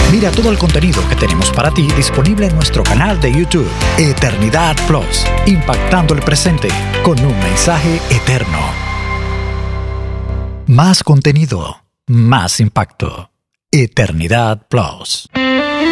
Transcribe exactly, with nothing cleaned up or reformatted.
Mira todo el contenido que tenemos para ti disponible en nuestro canal de YouTube, Eternidad Plus, impactando el presente con un mensaje eterno. Más contenido, más impacto. Eternidad Plus.